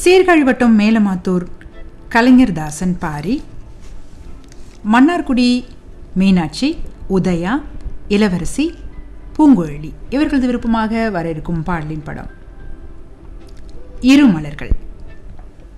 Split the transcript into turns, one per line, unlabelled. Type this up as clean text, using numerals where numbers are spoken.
சீர்காழி வட்டம் மேலமாத்தூர் கலைஞர் தாசன் பாரி, மன்னார்குடி மீனாட்சி, உதயா, இளவரசி, பூங்குழலி இவர்களது விருப்பமாக வர இருக்கும் பாடலின் படம் இருமலர்கள்.